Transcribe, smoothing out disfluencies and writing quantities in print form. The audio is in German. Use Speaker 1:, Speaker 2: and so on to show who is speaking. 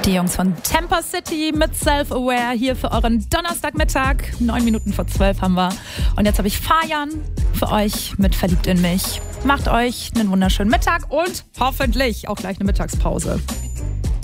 Speaker 1: Die Jungs von Temper City mit Self-Aware hier für euren Donnerstagmittag. 9 Minuten vor 12 haben wir. Und jetzt habe ich Fajan für euch mit Verliebt in mich. Macht euch einen wunderschönen Mittag und hoffentlich auch gleich eine Mittagspause.